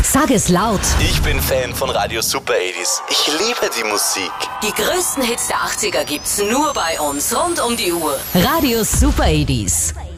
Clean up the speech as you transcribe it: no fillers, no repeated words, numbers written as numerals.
Sag es laut. Ich bin Fan von Radio Super 80s. Ich liebe die Musik. Die größten Hits der 80er gibt's nur bei uns rund um die Uhr. Radio Super 80s.